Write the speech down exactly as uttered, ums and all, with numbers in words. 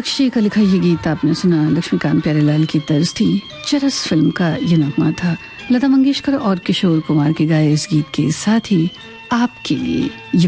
बख्शी का लिखा ये गीत आपने सुना, लक्ष्मीकांत प्यारेलाल की तर्ज थी। चरस फिल्म का ये नगमा था। लता मंगेशकर और किशोर कुमार के गाए इस गीत के साथ ही आपके लिए ये